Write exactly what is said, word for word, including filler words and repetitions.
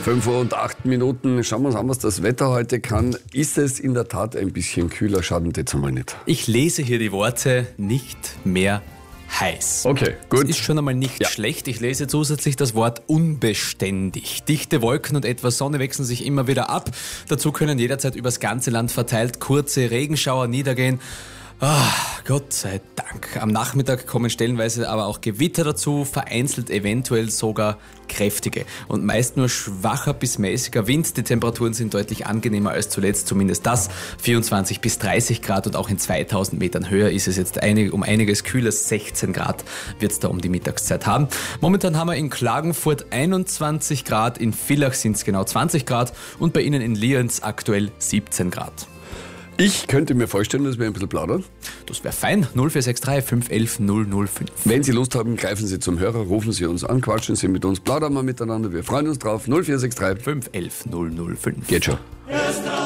fünf Uhr und acht Minuten. Schauen wir uns an, was das Wetter heute kann. Ist es in der Tat ein bisschen kühler? Schaden jetzt einmal nicht. Ich lese hier die Worte nicht mehr heiß. Okay, gut. Das ist schon einmal nicht Ja. schlecht. Ich lese zusätzlich das Wort unbeständig. Dichte Wolken und etwas Sonne wechseln sich immer wieder ab. Dazu können jederzeit übers ganze Land verteilt kurze Regenschauer niedergehen. Ah, Gott sei Dank. Am Nachmittag kommen stellenweise aber auch Gewitter dazu, vereinzelt eventuell sogar kräftige. Und meist nur schwacher bis mäßiger Wind. Die Temperaturen sind deutlich angenehmer als zuletzt, zumindest das. vierundzwanzig bis dreißig Grad und auch in zweitausend Metern Höhe ist es jetzt einig, um einiges kühler. sechzehn Grad wird es da um die Mittagszeit haben. Momentan haben wir in Klagenfurt einundzwanzig Grad, in Villach sind es genau zwanzig Grad und bei Ihnen in Lienz aktuell siebzehn Grad. Ich könnte mir vorstellen, dass wir ein bisschen plaudern. Das wäre fein. null vier sechs drei fünf eins eins null null fünf. Wenn Sie Lust haben, greifen Sie zum Hörer, rufen Sie uns an, quatschen Sie mit uns, plaudern wir miteinander. Wir freuen uns drauf. null vier sechs drei fünf eins null null fünf. Geht schon.